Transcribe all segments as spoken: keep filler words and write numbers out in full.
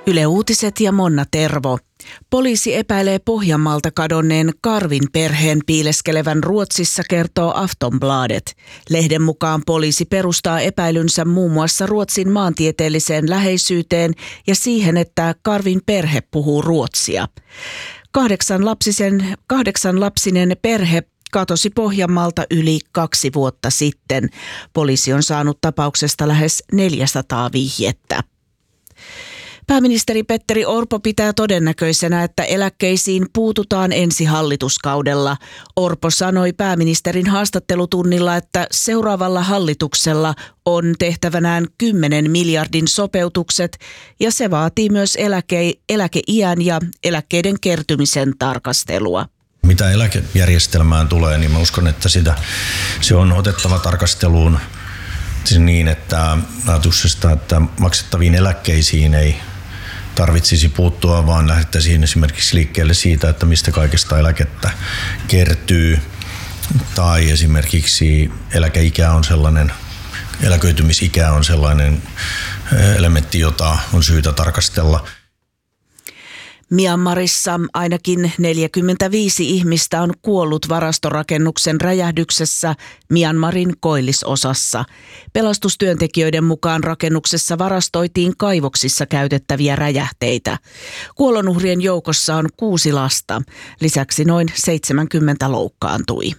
Yle Uutiset ja Monna Tervo. Poliisi epäilee Pohjanmaalta kadonneen Karvin perheen piileskelevän Ruotsissa, kertoo Aftonbladet. Lehden mukaan poliisi perustaa epäilynsä muun muassa Ruotsin maantieteelliseen läheisyyteen ja siihen, että Karvin perhe puhuu ruotsia. Kahdeksan lapsisen, kahdeksan lapsinen perhe katosi Pohjanmaalta yli kaksi vuotta sitten. Poliisi on saanut tapauksesta lähes neljäsataa vihjettä. Pääministeri Petteri Orpo pitää todennäköisenä, että eläkkeisiin puututaan ensi hallituskaudella. Orpo sanoi pääministerin haastattelutunnilla, että seuraavalla hallituksella on tehtävänään kymmenen miljardin sopeutukset ja se vaatii myös eläke, eläkeiän ja eläkkeiden kertymisen tarkastelua. Mitä eläkejärjestelmään tulee, niin mä uskon, että sitä, se on otettava tarkasteluun niin, että ajatuksesta, että maksettaviin eläkkeisiin ei tarvitsisi puuttua, vaan lähdettäisiin esimerkiksi liikkeelle siitä, että mistä kaikesta eläkettä kertyy. Tai esimerkiksi eläkeikä on sellainen, eläköitymisikä on sellainen elementti, jota on syytä tarkastella. Myanmarissa ainakin neljäkymmentäviisi ihmistä on kuollut varastorakennuksen räjähdyksessä Myanmarin koillisosassa. Pelastustyöntekijöiden mukaan rakennuksessa varastoitiin kaivoksissa käytettäviä räjähteitä. Kuolonuhrien joukossa on kuusi lasta. Lisäksi noin seitsemänkymmentä loukkaantui.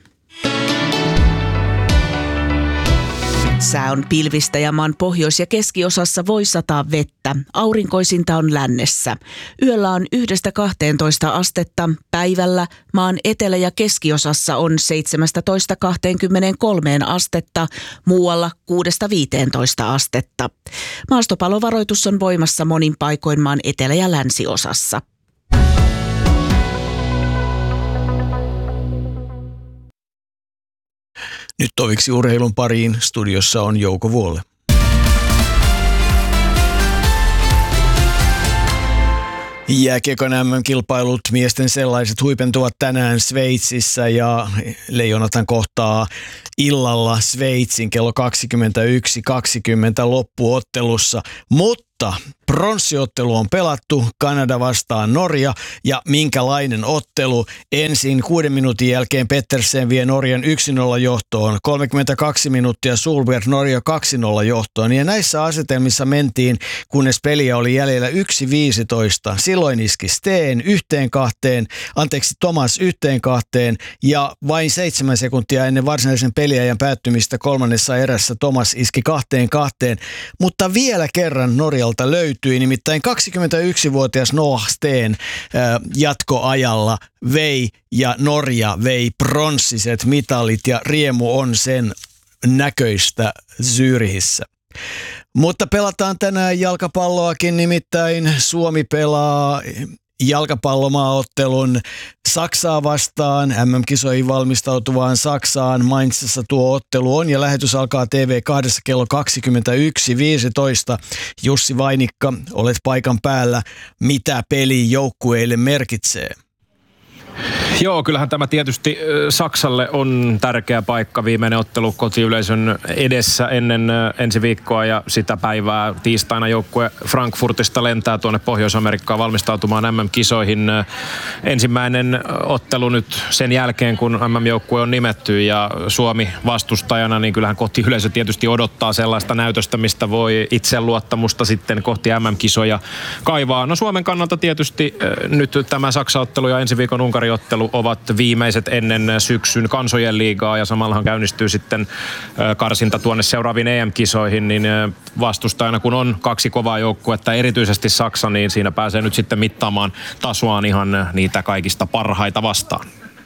Sää on pilvistä ja maan pohjois- ja keskiosassa voi sataa vettä. Aurinkoisinta on lännessä. Yöllä on yhdestä kahteentoista astetta. Päivällä maan etelä- ja keskiosassa on seitsemästätoista kahteenkymmeneenkolmeen astetta. Muualla kuudesta viiteentoista astetta. Maastopalovaroitus on voimassa monin paikoin maan etelä- ja länsiosassa. Nyt toviksi urheilun pariin. Studiossa on Jouko Vuolle. Jääkiekon M M-kilpailut, miesten sellaiset, huipentuvat tänään Sveitsissä ja Leijonathan kohtaa illalla Sveitsin kello kaksikymmentäyksi kaksikymmentä loppuottelussa, mutta pronssiottelu on pelattu, Kanada vastaan Norja, ja minkälainen ottelu. Ensin kuuden minuutin jälkeen Pettersen vie Norjan yksi nolla johtoon, kolmekymmentäkaksi minuuttia Solberg Norja kaksi nolla johtoon, ja näissä asetelmissa mentiin, kunnes peliä oli jäljellä yksi viisitoista. Silloin iski Steen yhteen kahteen, anteeksi Thomas yhteen kahteen, ja vain seitsemän sekuntia ennen varsinaisen peliajan päättymistä kolmannessa erässä Thomas iski kahteen kahteen, mutta vielä kerran Norjalta löytyi, nimittäin kaksikymmentäyksivuotias Noah Steen äh, jatkoajalla vei ja Norja vei pronssiset mitalit ja riemu on sen näköistä Zyrihissä. Mutta pelataan tänään jalkapalloakin, nimittäin Suomi pelaa jalkapallomaaottelun Saksaa vastaan, M M-kisoihin valmistautuvaan Saksaan. Mainzissa tuo ottelu on ja lähetys alkaa T V kaksi kello kaksikymmentäyksi viisitoista. Jussi Vainikka, olet paikan päällä. Mitä peli joukkueille merkitsee? Joo, kyllähän tämä tietysti Saksalle on tärkeä paikka, viimeinen ottelu kotiyleisön edessä ennen ensi viikkoa ja sitä päivää. Tiistaina joukkue Frankfurtista lentää tuonne Pohjois-Amerikkaan valmistautumaan M M-kisoihin. Ensimmäinen ottelu nyt sen jälkeen, kun M M-joukkue on nimetty ja Suomi vastustajana, niin kyllähän kotiyleisö tietysti odottaa sellaista näytöstä, mistä voi itseluottamusta sitten kohti M M-kisoja kaivaa. No Suomen kannalta tietysti nyt tämä Saksa-ottelu ja ensi viikon Unkari-ottelu ovat viimeiset ennen syksyn kansojen liigaa ja samallahan käynnistyy sitten karsinta tuonne seuraaviin E M-kisoihin, niin vastustajana kun on kaksi kovaa joukkuetta, erityisesti Saksa, niin siinä pääsee nyt sitten mittaamaan tasoaan ihan niitä kaikista parhaita vastaan.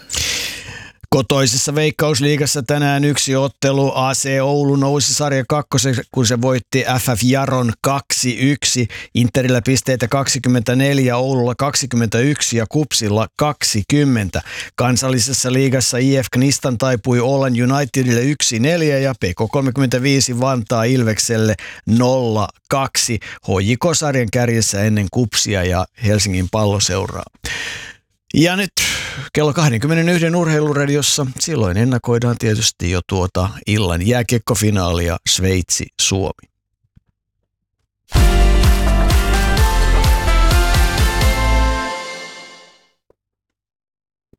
Kotoisessa Veikkausliigassa tänään yksi ottelu. A C Oulu nousi sarja kakkoseksi, kun se voitti F F Jaron kaksi yksi. Interillä pisteitä kaksikymmentäneljä, Oululla kaksikymmentäyksi ja Kupsilla kaksikymmentä. Kansallisessa liigassa I F Knistan taipui Åland Unitedille yksi neljä ja P K kolmekymmentäviisi Vantaa Ilvekselle nolla kaksi. H J K-sarjan kärjessä ennen Kupsia ja Helsingin Palloseuraa. Ja nyt kello kaksikymmentäyksi Urheiluradiossa, silloin ennakoidaan tietysti jo tuota illan jääkiekkofinaalia Sveitsi-Suomi.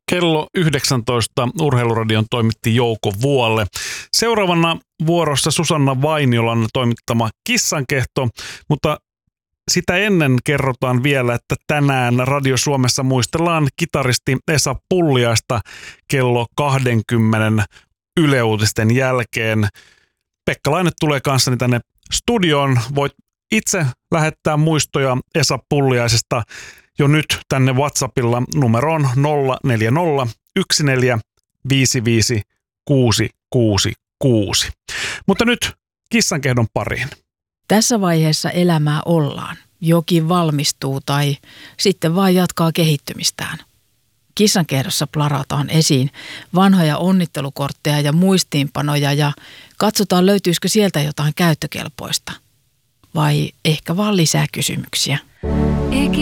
Kello yhdeksäntoista Urheiluradion toimitti Jouko Vuolle. Seuraavana vuorossa Susanna Vainiolan toimittama Kissankehto, mutta sitä ennen kerrotaan vielä, että tänään Radio Suomessa muistellaan kitaristi Esa Pulliaista kello kaksikymmentä Yle Uutisten jälkeen. Pekka Laine tulee kanssani tänne studioon. Voit itse lähettää muistoja Esa Pulliaisesta jo nyt tänne WhatsAppilla numeroon nolla neljä nolla yksi neljä viisi viisi kuusi kuusi kuusi. Mutta nyt Kissankehdon pariin. Tässä vaiheessa elämää ollaan. Jokin valmistuu tai sitten vaan jatkaa kehittymistään. Kissankehdossa plarataan esiin vanhoja onnittelukortteja ja muistiinpanoja ja katsotaan löytyisikö sieltä jotain käyttökelpoista. Vai ehkä vaan lisää kysymyksiä.